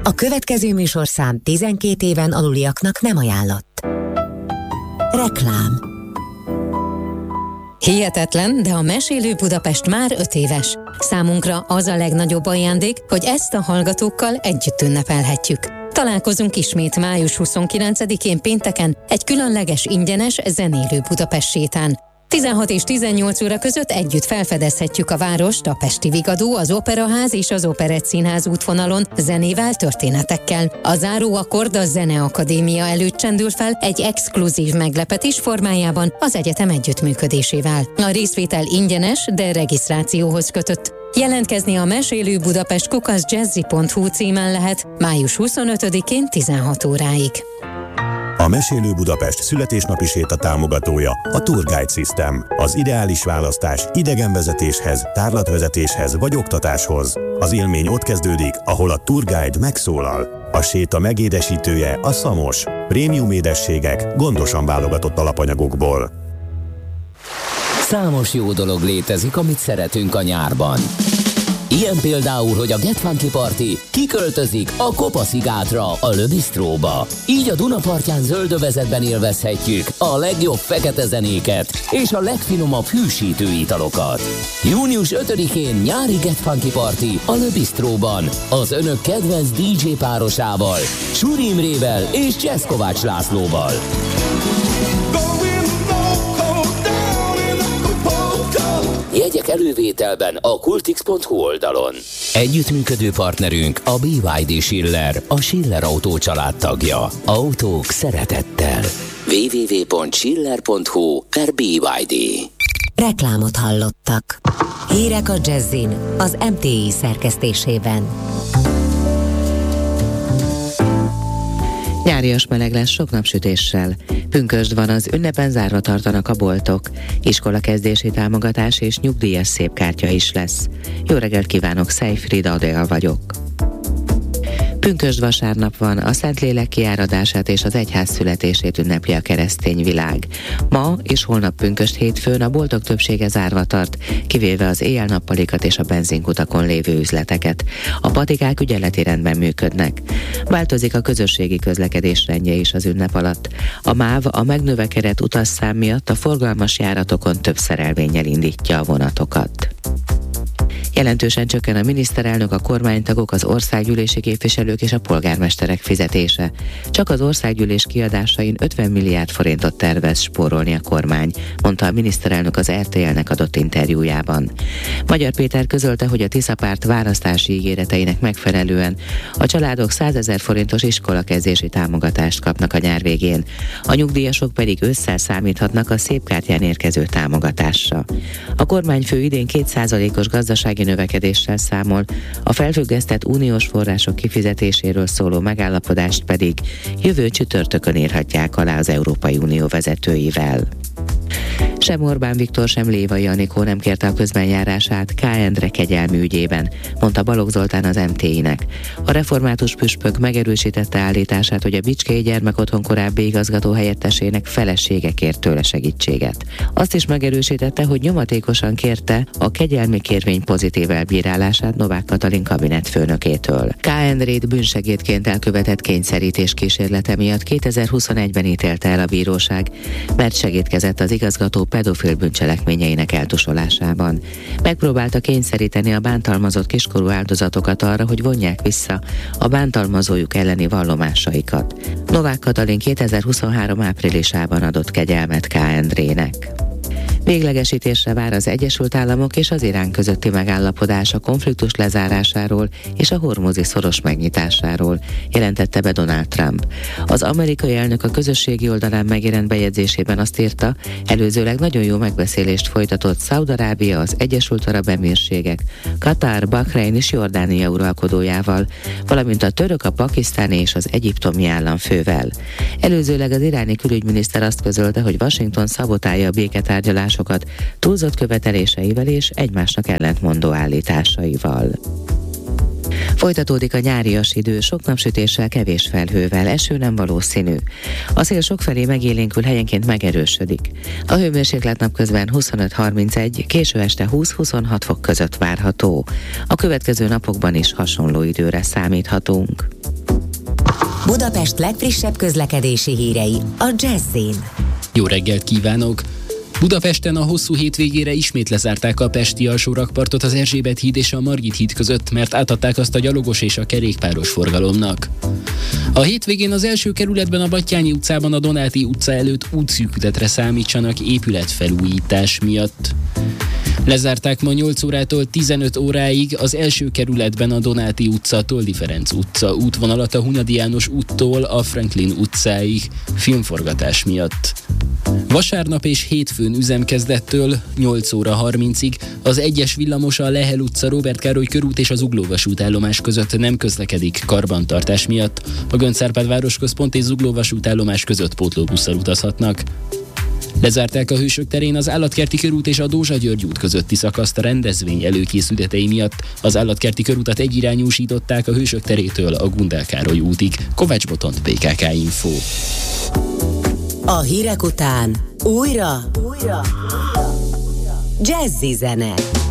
A következő műsorszám 12 éven aluliaknak nem ajánlott. Reklám. Hihetetlen, de a Mesélő Budapest már 5 éves. Számunkra az a legnagyobb ajándék, hogy ezt a hallgatókkal együtt ünnepelhetjük. Találkozunk ismét május 29-én pénteken egy különleges ingyenes zenélő Budapest sétán. 16 és 18 óra között együtt felfedezhetjük a várost, a Pesti Vigadó, az Operaház és az Operett Színház útvonalon zenével, történetekkel. A záró akkord a Zeneakadémia előtt csendül fel egy exkluzív meglepetés formájában az egyetem együttműködésével. A részvétel ingyenes, de regisztrációhoz kötött. Jelentkezni a Mesélő Budapest @jazzy.hu címen lehet május 25-én 16 óráig. A Mesélő Budapest születésnapi séta támogatója a Tour Guide System. Az ideális választás idegenvezetéshez, tárlatvezetéshez vagy oktatáshoz. Az élmény ott kezdődik, ahol a Tour Guide megszólal. A séta megédesítője a Szamos. Prémium édességek gondosan válogatott alapanyagokból. Számos jó dolog létezik, amit szeretünk a nyárban. Ilyen például, hogy a Get Funky Party kiköltözik a Kopa-szigátra, a Le Bistróba. Így a Dunapartján zöldövezetben élvezhetjük a legjobb fekete zenéket és a legfinomabb hűsítő italokat. Június 5-én nyári Get Funky Party a Le Bistróban az önök kedvenc DJ párosával, Suri Imrével és Csesz Kovács Lászlóval. Jegyek elővételben a kultix.hu oldalon. Együttműködő partnerünk a BYD Schiller, a Schiller Autó család tagja. Autók szeretettel. www.schiller.hu/BYD. Reklámot hallottak. Hírek a Jazzin az MTI szerkesztésében. Nyárias meleg lesz sok napsütéssel. Pünkösd van, az ünnepen zárva tartanak a boltok. Iskola kezdési támogatás és nyugdíjas szépkártya is lesz. Jó reggelt kívánok, Szejfried Adél vagyok. Pünkösd vasárnap van, a Szentlélek kiáradását és az egyház születését ünnepli a keresztény világ. Ma és holnap pünkösd hétfőn a boltok többsége zárva tart, kivéve az éjjel-nappalikat és a benzinkutakon lévő üzleteket. A patikák ügyeleti rendben működnek. Változik a közösségi közlekedés rendje is az ünnep alatt. A MÁV a megnövekedett utasszám miatt a forgalmas járatokon több szerelvénnyel indítja a vonatokat. Jelentősen csökken a miniszterelnök, a kormánytagok, az országgyűlési képviselők és a polgármesterek fizetése. Csak az országgyűlés kiadásain 50 milliárd forintot tervez spórolni a kormány, mondta a miniszterelnök az RTL-nek adott interjújában. Magyar Péter közölte, hogy a Tisza párt választási ígéreteinek megfelelően a családok 100 000 forintos iskolakezdési támogatást kapnak a nyár végén. A nyugdíjasok pedig ősszel számíthatnak a szépkártyán érkező támogatásra. A kormányfő idén 2%-os gazdasági növekedéssel számol, a felfüggesztett uniós források kifizetéséről szóló megállapodást pedig jövő csütörtökön írhatják alá az Európai Unió vezetőivel. Sem Orbán Viktor, sem Lévai Anikó nem kérte a közbenjárását K. Endre kegyelmi ügyében, mondta Balogh Zoltán az MTI-nek. A református püspök megerősítette állítását, hogy a Bicskei Gyermekotthon korábbi igazgató helyettesének felesége kért tőle segítséget. Azt is megerősítette, hogy nyomatékosan kérte a kegyelmi kérvény pozitív elbírálását Novák Katalin kabinetfőnökétől. K. Endrét bűnsegédként elkövetett kényszerítés kísérlete miatt 2021-ben ítélte el a bíróság, mert segédkezett az igazgató pedofil bűncselekményeinek eltusolásában. Megpróbálta kényszeríteni a bántalmazott kiskorú áldozatokat arra, hogy vonják vissza a bántalmazójuk elleni vallomásaikat. Novák Katalin 2023 áprilisában adott kegyelmet K. Endrének. Véglegesítésre vár az Egyesült Államok és az Irán közötti megállapodás a konfliktus lezárásáról és a hormuzi szoros megnyitásáról, jelentette be Donald Trump. Az amerikai elnök a közösségi oldalán megjelent bejegyzésében azt írta, előzőleg nagyon jó megbeszélést folytatott Szaúd-Arábia, az Egyesült Arab Emírségek, Katár, Bahrein és Jordánia uralkodójával, valamint a török, a pakisztáni és az egyiptomi államfővel. Előzőleg az iráni külügyminiszter azt közölte, hogy Washington szabotálja a béketárgyalásokat túlzott követeléseivel és egymásnak ellentmondó állításaival. Folytatódik a nyárias idő, sok napsütéssel, kevés felhővel, eső nem valószínű. A szél sokfelé megélénkül, helyenként megerősödik. A hőmérséklet napközben 25-31, késő este 20-26 fok között várható. A következő napokban is hasonló időre számíthatunk. Budapest legfrissebb közlekedési hírei a Jazz-in. Jó reggelt kívánok! Budapesten a hosszú hétvégére ismét lezárták a pesti alsórakpartot az Erzsébet híd és a Margit híd között, mert átadták azt a gyalogos és a kerékpáros forgalomnak. A hétvégén az első kerületben a Batthyány utcában a Donáti utca előtt útszűkületre számítsanak épületfelújítás miatt. Lezárták ma 8 órától 15 óráig az első kerületben a Donáti utca, Toldy Ferenc utca útvonalat a Hunyadi János úttól a Franklin utcáig filmforgatás miatt. Vasárnap és hétfőn üzemkezdettől 8 óra 30-ig az 1-es villamos a Lehel utca, Róbert Károly körút és az Zugló vasútállomás között nem közlekedik karbantartás miatt. A Göncz-Árpád városközpont és Zugló vasútállomás között pótlóbusszal utazhatnak. Lezárták a Hősök terén az Állatkerti körút és a Dózsa-György út közötti szakaszt a rendezvény előkészületei miatt. Az Állatkerti körútat egyirányúsították a Hősök terétől a Gundel Károly útig. Kovács Botont, PKK Info. A hírek után újra Jazzy zene.